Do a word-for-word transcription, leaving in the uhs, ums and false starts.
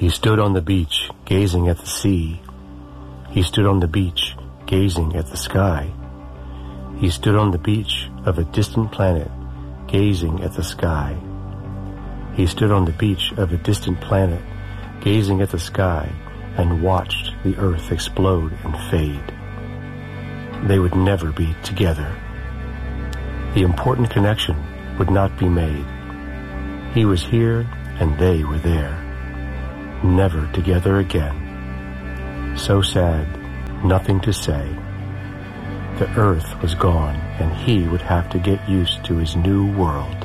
He stood on the beach, gazing at the sea. He stood on the beach, gazing at the sky. He stood on the beach of a distant planet, gazing at the sky. He stood on the beach of a distant planet, gazing at the sky, and watched the earth explode and fade. They would never be together. The important connection would not be made. He was here and they were there. Never together again. So sad, nothing to say. The earth was gone and he would have to get used to his new world.